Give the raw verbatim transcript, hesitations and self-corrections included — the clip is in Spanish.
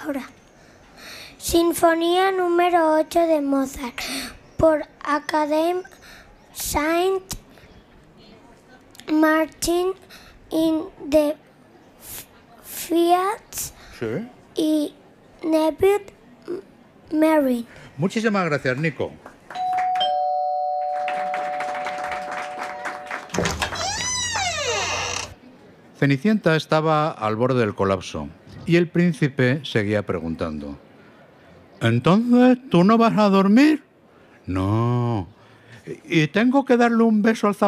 Ahora. Sinfonía número ocho de Mozart por Academy Saint Martin in the Fiat Sí. y Nebut Marin. Muchísimas gracias, Nico. Cenicienta estaba al borde del colapso y el príncipe seguía preguntando. ¿Entonces tú no vas a dormir? No. ¿Y tengo que darle un beso al zapato?